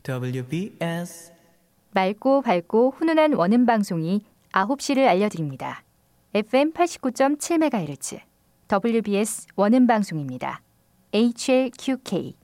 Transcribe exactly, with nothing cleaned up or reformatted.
더블유비에스 맑고 밝고 훈훈한 원음 방송이 아홉 시를 알려드립니다. 에프엠 팔십구 점 칠 메가헤르츠 더블유비에스 원음 방송입니다. 에이치엘큐케이